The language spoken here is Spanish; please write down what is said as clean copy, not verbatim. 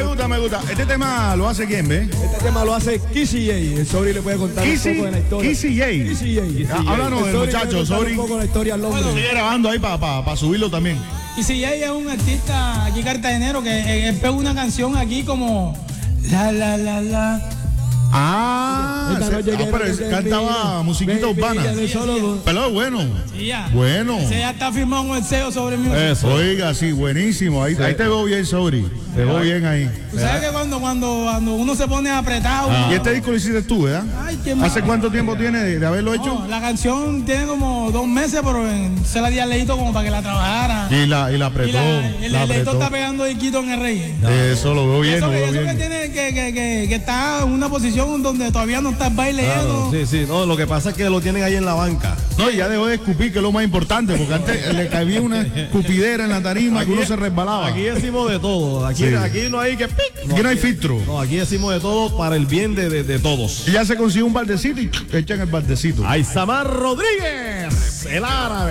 me gusta. Este tema lo hace quién, ve? Este tema lo hace Kissy J. El Sobri le puede contar un poco de la historia. Kissy J. Háblanos del muchacho, Sobri. Un poco la historia al hombre. Estoy grabando ahí para subirlo también. Kissy J es un artista aquí cartagenero que pegó una canción aquí como la. Pero cantaba musiquita urbana. Pero bueno. Sí, ya. Bueno. Ese ya está firmado con el sello sobre mí. Eso. Oiga, sí, buenísimo. Ahí te veo bien, Sobri. Te veo bien ahí. Tú sabes que cuando uno se pone apretado. Y este disco lo hiciste tú, ¿verdad? Ay, ¿Hace cuánto tiempo tiene de haberlo hecho? No, la canción tiene como 2 meses, pero se la di al Leito como para que la trabajara. Y la apretó. El Leito está pegando el quito en el rey. Eso lo veo bien. Eso que tiene que está en una posición donde todavía no está bailando. Claro, sí. No, lo que pasa es que lo tienen ahí en la banca. No, y ya dejó de escupir, que es lo más importante, porque antes le caía una escupidera en la tarima aquí, que uno se resbalaba. Aquí decimos de todo. Aquí no hay que... Aquí no hay filtro. No, aquí decimos de todo para el bien de todos. Y ya se consigue un baldecito y echan el baldecito. Aysamar Rodríguez, el árabe.